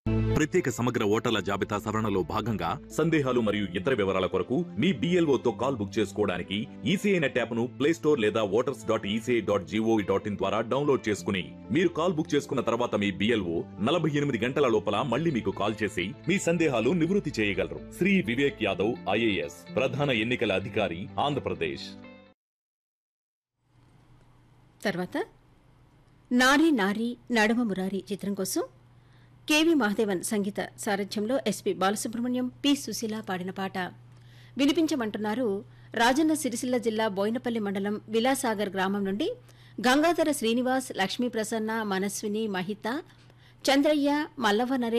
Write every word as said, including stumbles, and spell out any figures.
ప్రత్యేక సమగ్ర ఓటర్ల జాబితా సవరణలో భాగంగా సందేహాలు మరియు ఇతర వివరాల కొరకు మీ బిఎల్ఓతో కాల్ బుక్ చేసుకోవడానికి ఈసీఐ నెట్ యాప్ను ప్లే స్టోర్ లేదా voters dot ECI dot GOV dot in ద్వారా డౌన్లోడ్ చేసుకుని మీరు కాల్ బుక్ చేసుకున్న తర్వాత మీ బిఎల్ఓ నలభై ఎనిమిది గంటల లోపల మళ్ళీ మీకు కాల్ చేసి మీ సందేహాలు నివృత్తి చేయగలరు. శ్రీ వివేక్ యాదవ్ ఐఏఎస్ ప్రధాన ఎన్నికల అధికారి, ఆంధ్రప్రదేశ్. తర్వాత నారీ నారీ నడమ మురారి చిత్రం కోసం కేవీ మహాదేవన్ సంగీత సారథ్యంలో ఎస్పీ బాలసుబ్రహ్మణ్యం, పి సుశీల పాడిన పాట వినిపించమంటున్నారు. రాజన్న సిరిసిల్ల జిల్లా బోయినపల్లి మండలం విలాసాగర్ గ్రామం నుండి గంగాధర శ్రీనివాస్, లక్ష్మీ ప్రసన్న, మనస్విని, మహిత, చంద్రయ్య, మల్లవ నరేష్,